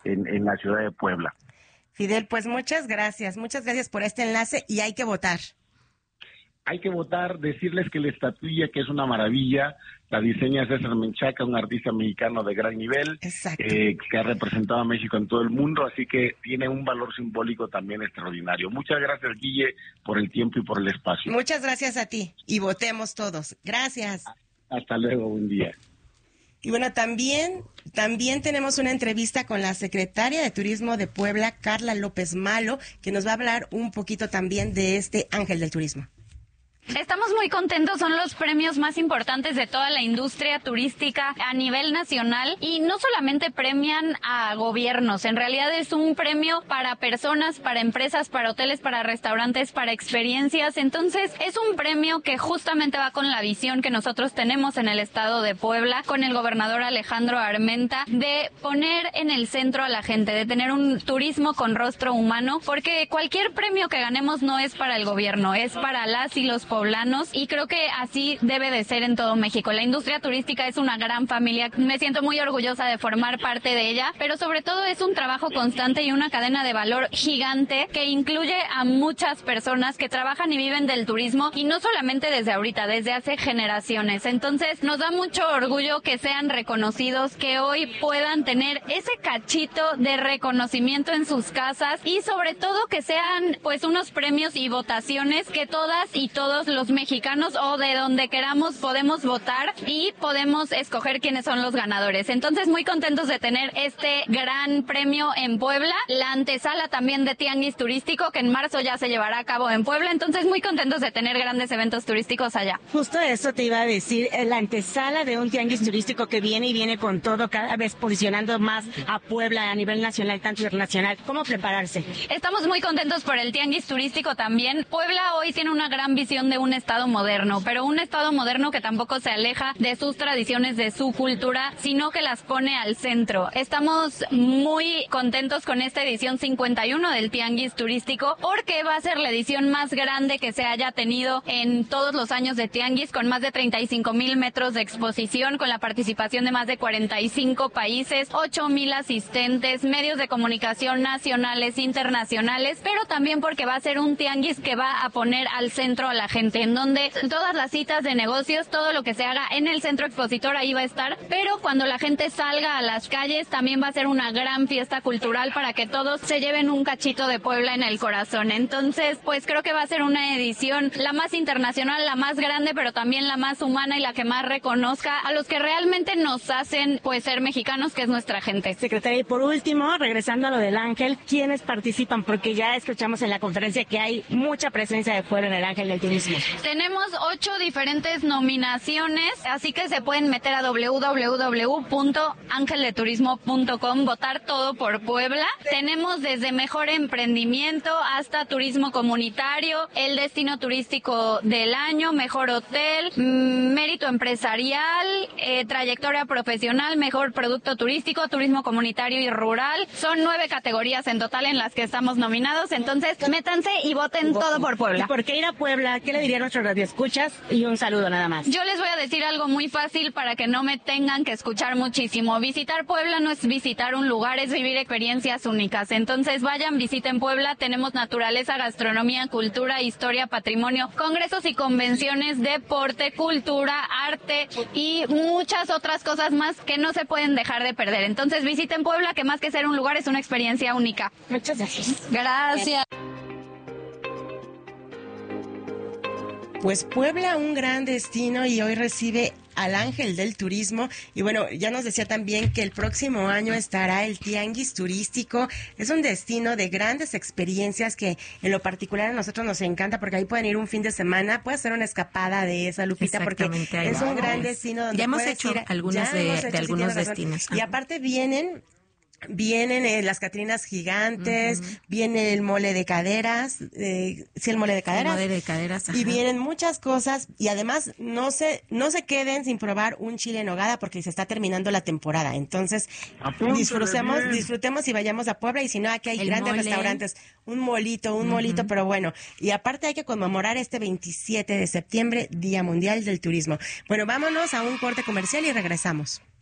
en la ciudad de Puebla. Fidel, pues muchas gracias por este enlace y hay que votar. Hay que votar, decirles que la estatuilla, que es una maravilla, la diseña César Menchaca, un artista mexicano de gran nivel, que ha representado a México en todo el mundo, así que tiene un valor simbólico también extraordinario. Muchas gracias, Guille, por el tiempo y por el espacio. Muchas gracias a ti, y votemos todos. Gracias. Hasta luego, buen día. Y bueno, también tenemos una entrevista con la secretaria de Turismo de Puebla, Carla López Malo, que nos va a hablar un poquito también de este ángel del turismo. Estamos muy contentos, son los premios más importantes de toda la industria turística a nivel nacional y no solamente premian a gobiernos, en realidad es un premio para personas, para empresas, para hoteles, para restaurantes, para experiencias. Entonces es un premio que justamente va con la visión que nosotros tenemos en el estado de Puebla, con el gobernador Alejandro Armenta, de poner en el centro a la gente, de tener un turismo con rostro humano, porque cualquier premio que ganemos no es para el gobierno, es para las y los poblanos, y creo que así debe de ser en todo México. La industria turística es una gran familia, me siento muy orgullosa de formar parte de ella, pero sobre todo es un trabajo constante y una cadena de valor gigante que incluye a muchas personas que trabajan y viven del turismo, y no solamente desde ahorita, desde hace generaciones. Entonces nos da mucho orgullo que sean reconocidos, que hoy puedan tener ese cachito de reconocimiento en sus casas, y sobre todo que sean pues unos premios y votaciones que todas y todos los mexicanos o de donde queramos podemos votar y podemos escoger quiénes son los ganadores. Entonces muy contentos de tener este gran premio en Puebla, la antesala también de Tianguis Turístico, que en marzo ya se llevará a cabo en Puebla. Entonces muy contentos de tener grandes eventos turísticos allá. Justo eso te iba a decir, la antesala de un Tianguis Turístico que viene con todo, cada vez posicionando más a Puebla a nivel nacional, tanto internacional. ¿Cómo prepararse? Estamos muy contentos por el Tianguis Turístico también. Puebla hoy tiene una gran visión de un estado moderno, pero un estado moderno que tampoco se aleja de sus tradiciones, de su cultura, sino que las pone al centro. Estamos muy contentos con esta edición 51 del Tianguis Turístico, porque va a ser la edición más grande que se haya tenido en todos los años de Tianguis, con más de 35,000 metros de exposición, con la participación de más de 45 países, 8,000 asistentes, medios de comunicación nacionales, internacionales, pero también porque va a ser un Tianguis que va a poner al centro a la gente, en donde todas las citas de negocios, todo lo que se haga en el centro expositor ahí va a estar, pero cuando la gente salga a las calles también va a ser una gran fiesta cultural para que todos se lleven un cachito de Puebla en el corazón. Entonces, pues creo que va a ser una edición la más internacional, la más grande, pero también la más humana y la que más reconozca a los que realmente nos hacen pues ser mexicanos, que es nuestra gente. Secretaria, y por último, regresando a lo del Ángel, ¿quiénes participan? Porque ya escuchamos en la conferencia que hay mucha presencia de Puebla en el Ángel del Turismo. Tenemos 8 diferentes nominaciones, así que se pueden meter a www.angeldeturismo.com, votar todo por Puebla. Tenemos desde mejor emprendimiento hasta turismo comunitario, el destino turístico del año, mejor hotel, mérito empresarial, trayectoria profesional, mejor producto turístico, turismo comunitario y rural. Son 9 categorías en total en las que estamos nominados, entonces métanse y voten todo por Puebla. ¿Y por qué ir a Puebla? ¿Qué le diría a nuestros radioescuchas? Y un saludo nada más. Yo les voy a decir algo muy fácil para que no me tengan que escuchar muchísimo. Visitar Puebla no es visitar un lugar, es vivir experiencias únicas. Entonces vayan, visiten Puebla. Tenemos naturaleza, gastronomía, cultura, historia, patrimonio, congresos y convenciones, deporte, cultura, arte y muchas otras cosas más que no se pueden dejar de perder. Entonces visiten Puebla, que más que ser un lugar es una experiencia única. Muchas gracias. Gracias. Pues Puebla, un gran destino, y hoy recibe al Ángel del Turismo. Y bueno, ya nos decía también que el próximo año estará el Tianguis Turístico. Es un destino de grandes experiencias que en lo particular a nosotros nos encanta, porque ahí pueden ir un fin de semana, puede hacer una escapada de esa, Lupita, porque es un gran destino donde ya hemos hecho algunos de algunos destinos. Y aparte vienen las Catrinas gigantes, viene el mole de caderas, el mole de caderas, y vienen muchas cosas, y además no se queden sin probar un chile en nogada, porque se está terminando la temporada. Entonces disfrutemos y vayamos a Puebla, y si no, aquí hay grandes restaurantes, un molito, pero bueno, y aparte hay que conmemorar este 27 de septiembre, Día Mundial del Turismo. Bueno, vámonos a un corte comercial y regresamos.